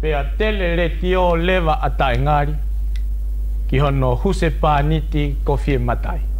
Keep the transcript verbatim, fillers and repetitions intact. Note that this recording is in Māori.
Pea tele re tio leva atai ngari. Ki hono huse pāniti kofie matai.